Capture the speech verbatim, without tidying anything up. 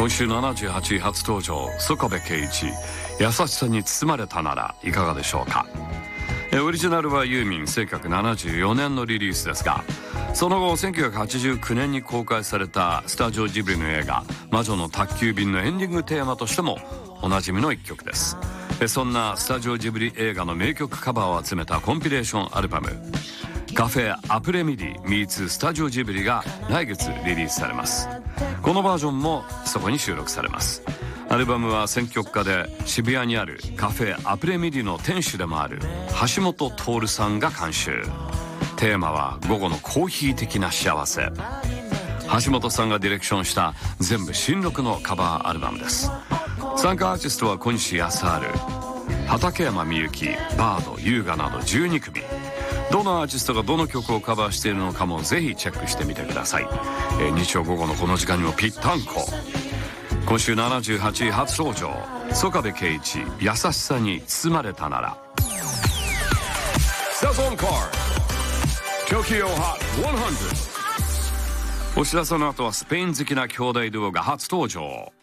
今週ななじゅうはちい初登場、曽我部圭一、優しさに包まれたならいかがでしょうか。オリジナルはユーミンせんきゅうひゃくななじゅうよねんのリリースですが、その後せんきゅうひゃくはちじゅうきゅうねんに公開されたスタジオジブリの映画魔女の宅急便のエンディングテーマとしてもおなじみの一曲です。そんなスタジオジブリ映画の名曲カバーを集めたコンピレーションアルバムカフェアプレミディ meets スタジオジブリが来月リリースされます。このバージョンもそこに収録されます。アルバムは選曲家で渋谷にあるカフェアプレミディの店主でもある橋本徹さんが監修。テーマは午後のコーヒー的な幸せ。橋本さんがディレクションした全部新録のカバーアルバムです。参加アーティストは小西康晴、畠山みゆき、バード、優雅などじゅうにくみ。どのアーティストがどの曲をカバーしているのかもぜひチェックしてみてください。えー、日曜午後のこの時間にもぴったんこ。今週ななじゅうはちい初登場、曽我部圭一、優しさに包まれたなら。セゾンカー Tokyo Hot ひゃく。お知らせの後はスペイン好きな兄弟デュオが初登場。